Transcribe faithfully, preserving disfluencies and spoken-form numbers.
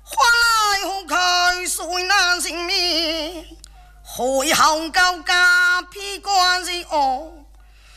花来好开水难性命，会后高家披关是哦。